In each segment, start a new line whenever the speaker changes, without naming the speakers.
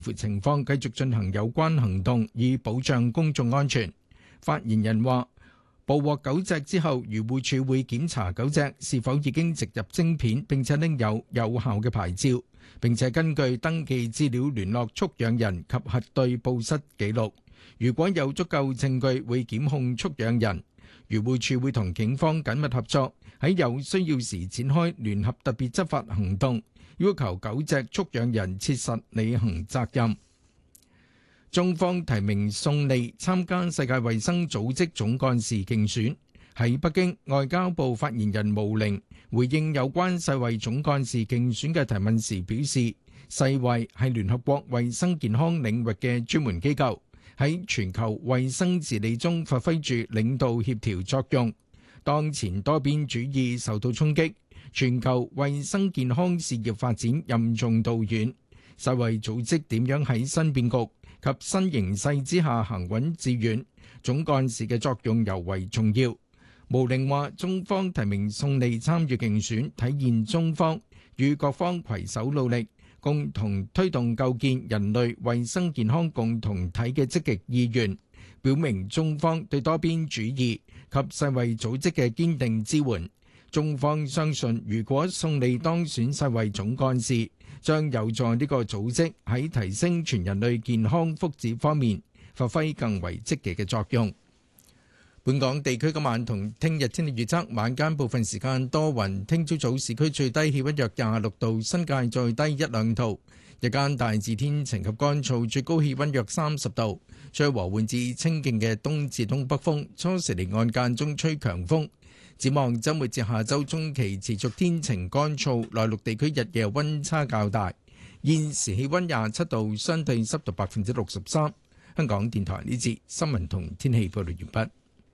乎情況繼續進行有關行動，以保障公眾安全。發言人話，捕獲狗隻之後，漁護署會檢查狗隻是否已經植入晶片，並且拎有有效嘅牌照，並且根據登記資料聯絡畜養人及核對報失記錄。如果有足夠證據，會檢控畜養人。漁護署會同警方緊密合作，喺有需要時展開聯合特別執法行動，要求狗隻畜養人切實履行責任。中方提名宋莉參加世界衛生組織總幹事競選。喺北京，外交部發言人毛寧回應有關世衛總幹事競選嘅提問時表示，世衛係聯合國衛生健康領域嘅專門機構，喺全球衛生治理中發揮住領導協調作用。當前多邊主義受到衝擊，全球衛生健康事業發展任重道遠。世衛組織點樣喺新變局及新形勢之下行穩致遠，總幹事嘅作用尤為重要。毛寧話，中方提名宋莉參與競選，體現中方與各方攜手努力，共同推動構建人類衛生健康共同體嘅積極意願，表明中方對多邊主義及世衛組織嘅堅定支援。中方相信，如果宋莉當選世衛總幹事，將有助呢個組織喺提升全人類健康福祉方面發揮更為積極嘅作用。本港地區今晚同聽日天氣預測，晚間部分時間多雲，聽朝早市區最低氣溫約26度，新界再低1-2度。日間大致天晴及乾燥，最高氣溫約30度，吹和緩至清勁嘅東至東北風，初時離岸間中吹強風。展望週末至下週中期持續天晴乾燥，內陸地區日夜溫差較大。現時氣溫27度，相對濕度63%。香港電台呢節新聞同天氣報道完畢。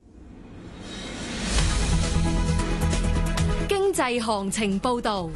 經濟行情報道。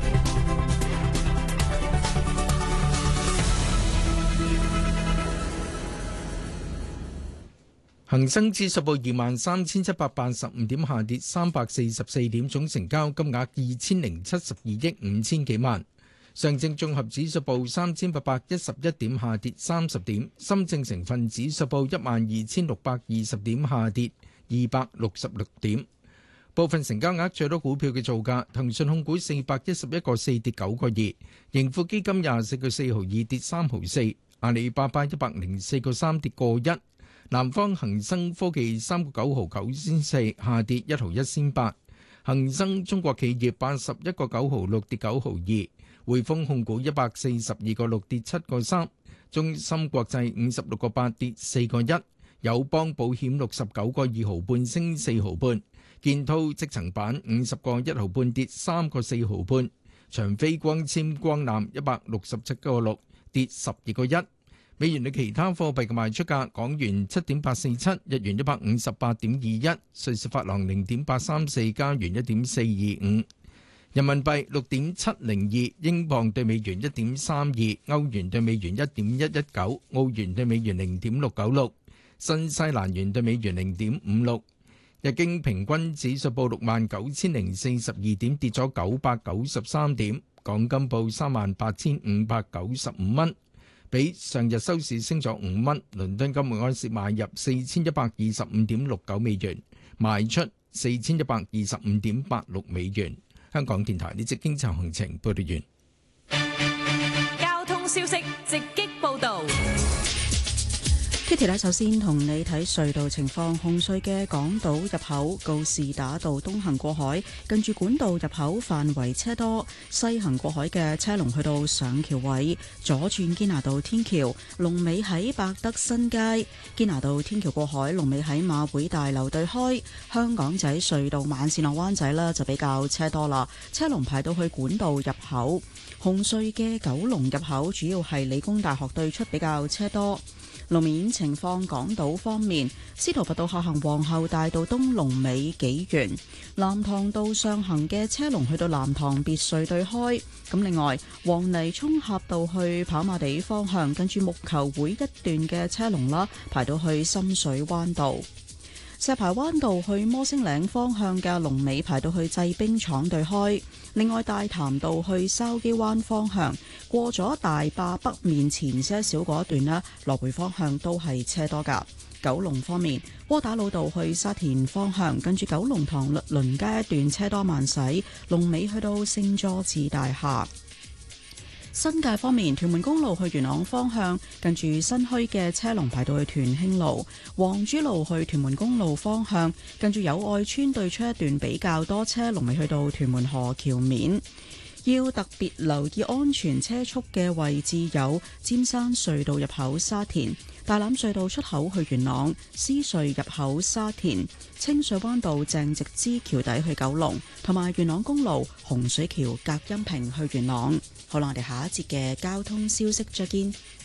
恒生指數報23,785點，下跌344點，總成交金額2072億5千幾萬。上證綜合指數報3811點，下跌30點。深證成分指數報12620點，下跌266點。部分成交額最多股票嘅造價：騰訊控股411個4跌9個2，盈富基金24個4毫2跌3毫4，阿里巴巴104個3跌個1。南方恒生科技3個9毫9仙4，下跌1毫1仙8。恒生中國企業81個9毫6跌9毫2。匯豐控股142個6跌7個3。中芯國際56個8跌4個1。友邦保險69個2毫半升4毫半。建滔積層板50個1毫半跌3個4毫半。長飛光纖光纜167個6跌12個1。美元對其他貨幣嘅賣出價：港元7.847，日元158.21，瑞士法郎0.834，加元1.425，人民幣6.702，英鎊對美元1.32，歐元對美元1.119，澳元對美元0.696，新西蘭元對美元0.56。日經平均指數報69,042點，跌咗993點。港金報38,595蚊。比上日收市升咗5蚊。倫敦金每盎司買入4125.69美元，賣出4125.86美元。香港電台呢節經濟行情報道完。
交通消息直擊報導。
Kitty 咧，首先同你睇隧道情況。紅隧嘅港島入口告士打道東行過海，近住管道入口範圍車多；西行過海嘅車龍去到上橋位，左轉堅拿道天橋，龍尾喺百德新街；堅拿道天橋過海，龍尾喺馬會大樓對開。香港仔隧道慢線落灣仔啦，就比較車多啦，車龍排到去管道入口。紅隧嘅九龍入口主要係理工大學對出比較車多。路面情況，港島方面，司徒拔道下行皇后大道東龍尾紀元，藍塘道上行嘅車龍去到藍塘別墅對開。咁另外，黃泥涌峽道去跑馬地方向，跟住木球會一段嘅車龍啦，排到去深水灣道。 石排灣道去摩星嶺方向嘅龍尾排到去製冰廠對開。另外，大潭道去筲箕灣方向過咗大壩北面前些少嗰段呢，來回方向都係車多㗎。九龍方面，窩打老道去沙田方向，跟住九龍塘律倫街一段車多慢駛，龍尾去到聖佐治大廈。新界方面，屯門公路去元朗方向，近住新墟嘅車龍排到去屯興路；黃珠路去屯門公路方向，近住友愛村對出一段比較多車，龍尾去到屯門河橋面。要特別留意安全車速嘅位置有尖山隧道入口沙田、大欖隧道出口去元朗、獅隧入口沙田、清水灣道鄭直支橋底去九龍，同埋元朗公路洪水橋隔音屏去元朗。好啦，我哋下一節嘅交通消息再見。